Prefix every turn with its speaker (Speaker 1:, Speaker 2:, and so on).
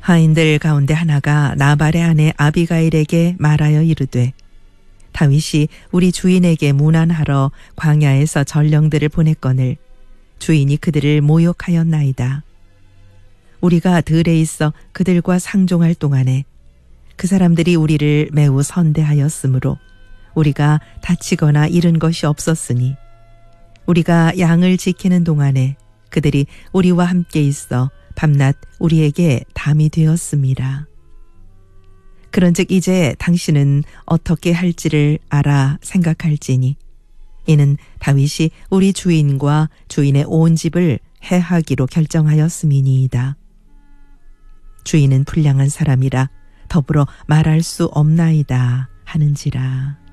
Speaker 1: 하인들 가운데 하나가 나발의 아내 아비가일에게 말하여 이르되 다윗이 우리 주인에게 문안하러 광야에서 전령들을 보냈거늘 주인이 그들을 모욕하였나이다. 우리가 들에 있어 그들과 상종할 동안에 그 사람들이 우리를 매우 선대하였으므로 우리가 다치거나 잃은 것이 없었으니 우리가 양을 지키는 동안에 그들이 우리와 함께 있어 밤낮 우리에게 담이 되었습니다. 그런즉 이제 당신은 어떻게 할지를 알아 생각할지니 이는 다윗이 우리 주인과 주인의 온 집을 해하기로 결정하였음이니이다. 주인은 불량한 사람이라 더불어 말할 수 없나이다 하는지라.